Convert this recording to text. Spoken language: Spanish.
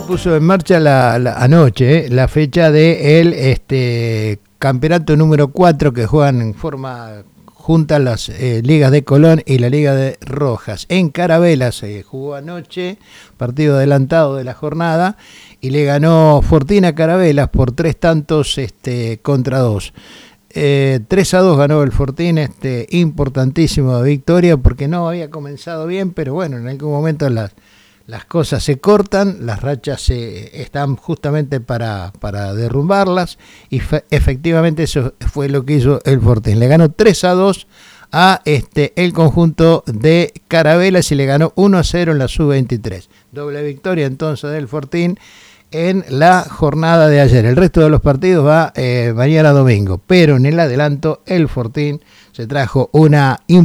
puso en marcha anoche la fecha de el campeonato número 4 que juegan en forma junta las ligas de Colón y la Liga de Rojas. En Carabela se jugó anoche, partido adelantado de la jornada, y le ganó Fortín a Carabelas por 3-2 3-2 ganó el Fortín, importantísima victoria porque no había comenzado bien, pero bueno, en algún momento las cosas se cortan, las rachas están justamente para derrumbarlas, y efectivamente eso fue lo que hizo el Fortín. Le ganó 3-2 a el conjunto de Carabelas y le ganó 1-0 en la sub-23. Doble victoria entonces del Fortín en la jornada de ayer. El resto de los partidos va mañana domingo, pero en el adelanto el Fortín se trajo una